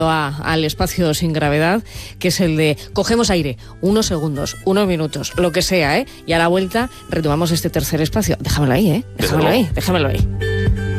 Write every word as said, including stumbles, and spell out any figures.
A, al espacio sin gravedad, que es el de cogemos aire, unos segundos, unos minutos, lo que sea, ¿eh? Y a la vuelta retomamos este tercer espacio. Déjamelo ahí, ¿eh? Déjamelo ahí, déjamelo ahí.